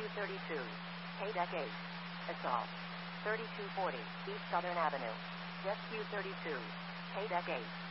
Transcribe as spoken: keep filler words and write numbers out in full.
thirty-two, K-Deck eight. Assault. thirty-two forty, East Southern Avenue. Rescue thirty-two, K-Deck eight.